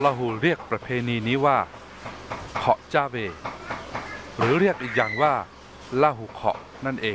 ลาหูเรียกประเพณีนี้ว่าเคาะจ้าเบหรือเรียกอีกอย่างว่าลาหูเคาะนั่นเอง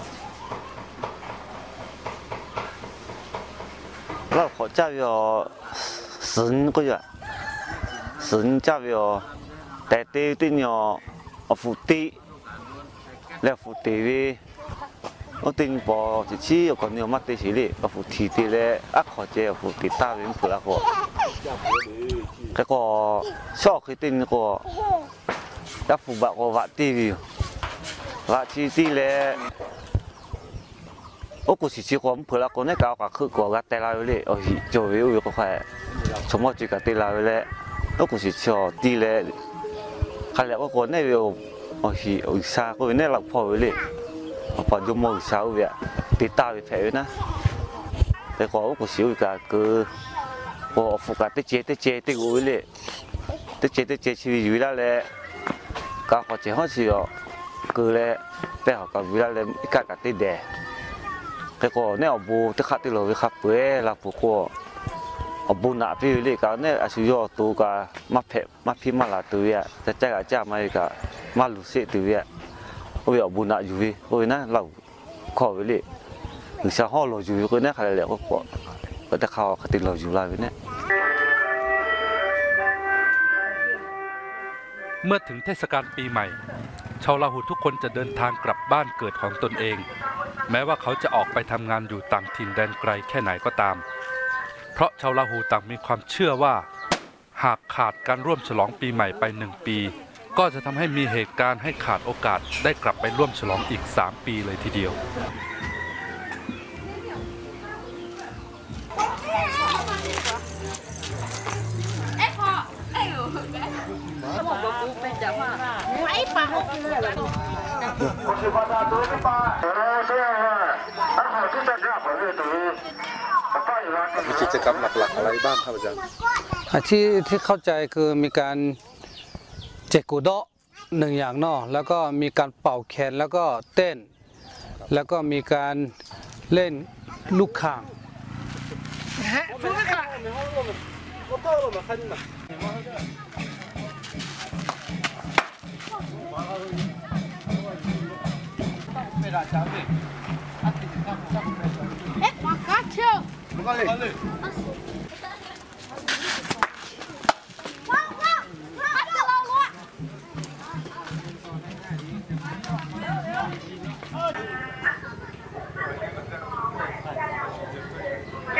ลาหูเคาะจ้าเบ10个月10จ้าเบแต่ตีตีเนาะฟูตีแล้วฟูตีวี我顶部就是有个牛马的是哩，个扶梯的嘞，靠这扶梯大人扶那个，那个小去顶那个，那扶把个挖地位，挖起地嘞，我估计是我们扶那个那个去过个带来嘞，就有个块，从我这个带来嘞，我估计小地嘞，看了个那有，有啥个那老婆嘞。พอจะมองเช้าเวียติดตาไปแผลนะแต่ก็กูสิวก็คือพอโฟกัสติเจติกูเลยติเจชีวิตอยู่แล้วแหละก็ขอเจ้าสิอ๋อคือเลยแต่เขาก็วิลาเลยอีกก็ติดแดดแต่ก็เนี่ยบูติขัดติโลวิขับเปื่อยลาผูกก็บูหนาพี่เลยก็เนี่ยอาศัยอยู่ตัวก็มาเพ่มาพิมาลาตัวเวียแต่ใจก็จะมาอีกมาลุเสตัวเวียโอ้ยบุญอะอยู่วิโอ้ยนะเราขอไว้เลยหรือชาวห้องเราอยู่ก็เนี่ยใครเลยก็จะเข้าติดเราอยู่แล้วเนี่ยเมื่อถึงเทศกาลปีใหม่ชาวลาหูทุกคนจะเดินทางกลับบ้านเกิดของตนเองแม้ว่าเขาจะออกไปทำงานอยู่ต่างถิ่นแดนไกลแค่ไหนก็ตามเพราะชาวลาหูต่างมีความเชื่อว่าหากขาดการร่วมฉลองปีใหม่ไป1 ปีก็จะทำให้มีเหตุการณ์ให้ขาดโอกาสได้กลับไปร่วมฉลองอีก3 ปีเลยทีเดียวมีกิจกรรมหลักๆอะไรบ้างครับอาจารย์ที่เข้าใจคือมีการเจกุโดะ1 อย่างเนาะแล้วก็มีการเป่าแคนแล้วก็เต้นแล้วก็มีการเล่นลูกข่าง